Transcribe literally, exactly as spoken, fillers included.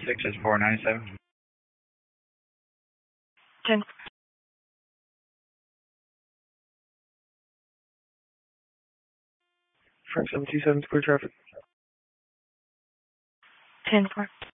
six is four ninety-seven. ten. Frank seven two seven, clear traffic. ten four.